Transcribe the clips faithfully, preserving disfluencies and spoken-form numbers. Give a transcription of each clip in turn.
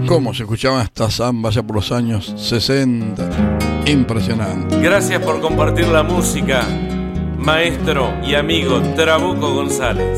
¿Cómo se escuchaba esta samba ya por los años sesenta? Impresionante. Gracias por compartir la música, maestro y amigo Trabuco González.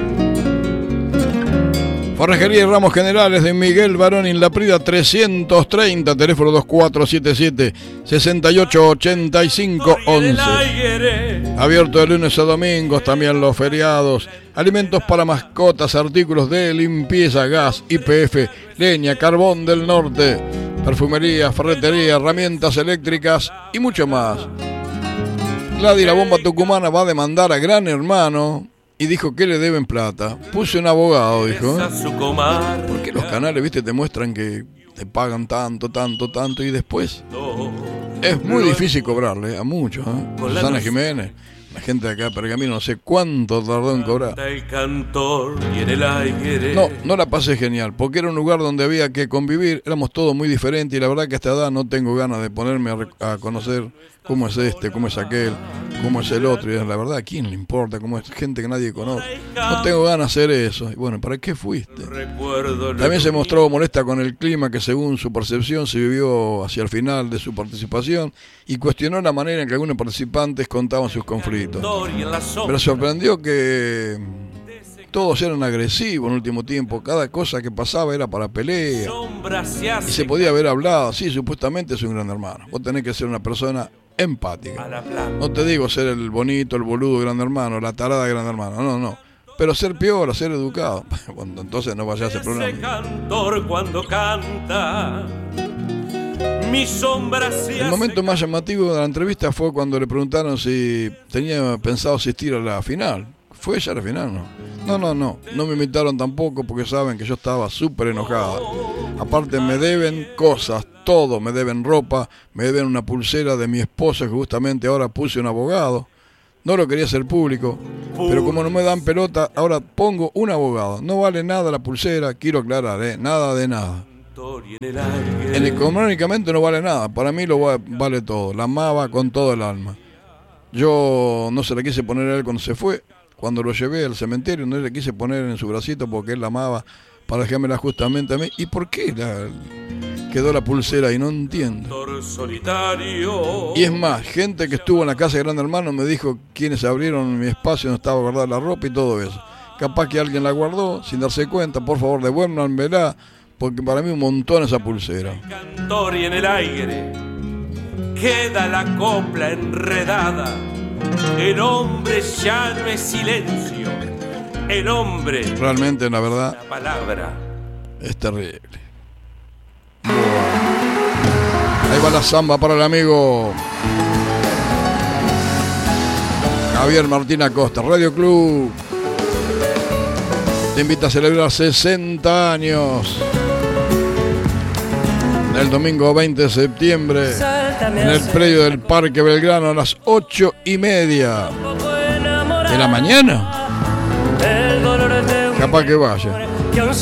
Forrajería y Ramos Generales de Miguel Barón en La Prida trescientos treinta, teléfono dos cuatro siete siete, seis ocho ocho cinco once. Abierto de lunes a domingos, también los feriados. Alimentos para mascotas, artículos de limpieza, gas, Y P F, leña, carbón del norte, perfumería, ferretería, herramientas eléctricas y mucho más. Gladys, la bomba tucumana, va a demandar a Gran Hermano y dijo que le deben plata. Puse un abogado, dijo. Porque los canales, viste, te muestran que te pagan tanto, tanto, tanto y después es muy difícil cobrarle a muchos, ¿eh? Susana Jiménez, la gente de acá, Pergamino, no sé cuánto tardó en cobrar. No, no la pasé genial, porque era un lugar donde había que convivir, éramos todos muy diferentes y la verdad que a esta edad no tengo ganas de ponerme a, a conocer cómo es este, cómo es aquel, cómo es el otro. Y la verdad, ¿a quién le importa? Cómo es gente que nadie conoce. No tengo ganas de hacer eso. Y bueno, ¿para qué fuiste? También se mostró molesta con el clima que según su percepción se vivió hacia el final de su participación y cuestionó la manera en que algunos participantes contaban sus conflictos. Pero sorprendió que todos eran agresivos en el último tiempo. Cada cosa que pasaba era para pelea. Y se podía haber hablado. Sí, supuestamente es un gran hermano. Vos tenés que ser una persona empática. No te digo ser el bonito, el boludo gran hermano, la tarada gran hermano. No, no. Pero ser piola, ser educado. Bueno, entonces no vayas a ese problema. Cuando canta, mi sombra se el momento más llamativo de la entrevista fue cuando le preguntaron si tenía pensado asistir a la final. ¿Fue ella a la final? No. No, no, no. No me invitaron tampoco porque saben que yo estaba súper enojada. Aparte me deben cosas, todo. Me deben ropa, me deben una pulsera de mi esposa que justamente ahora puse un abogado. No lo quería hacer público, pero como no me dan pelota, ahora pongo un abogado. No vale nada la pulsera, quiero aclarar, ¿eh? Nada de nada. En económicamente no vale nada. Para mí lo vale todo. La amaba con todo el alma. Yo no se la quise poner a él cuando se fue. Cuando lo llevé al cementerio no le quise poner en su bracito porque él la amaba para dejármela justamente a mí. ¿Y por qué la, quedó la pulsera? Y no entiendo. Y es más, gente que estuvo en la casa de Gran Hermano me dijo quienes abrieron mi espacio, no estaba guardada la ropa y todo eso. Capaz que alguien la guardó sin darse cuenta. Por favor, devuélvanmela, porque para mí un montón esa pulsera. Cantor y en el aire queda la copla enredada. El hombre ya no es silencio. El hombre. Realmente, la verdad, la palabra es terrible. Bueno. Ahí va la samba para el amigo Javier Martín Acosta. Radio Club te invita a celebrar sesenta años. El domingo veinte de septiembre en el predio del Parque Belgrano a las ocho y media de la mañana. Capaz que vaya.